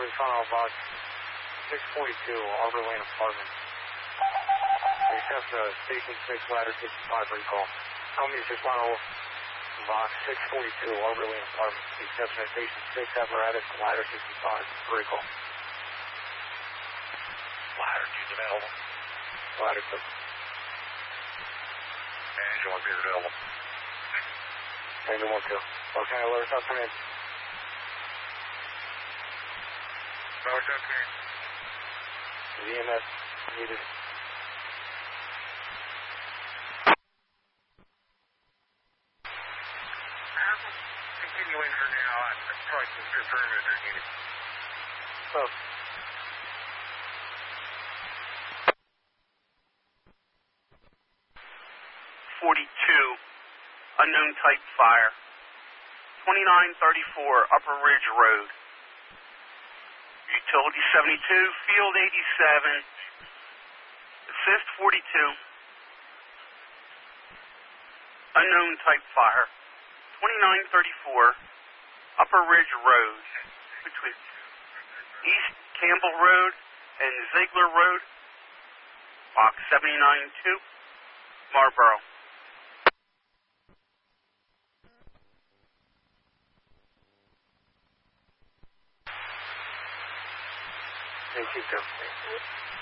we found out box 642, Arbor Lane Apartments. Accept Station 6, ladder 65 recall. Tell me if you final box 642, Arbor Lane Apartments. Accept Station 6, apparatus, ladder 65 recall. Ladder 2 is available. Ladder 2. Engine 1 is available. Engine 1 2. Okay, alert up come in. Alert up come in. EMS needed. Continuing for now. I'm trying to confirm if they're needed. Oh. Unknown type fire. 2934 Upper Ridge Road. Utility 72, Field 87, Assist 42. Unknown type fire. 2934 Upper Ridge Road. Between East Campbell Road and Ziegler Road. Box 792, Marlboro. Thank you, sir.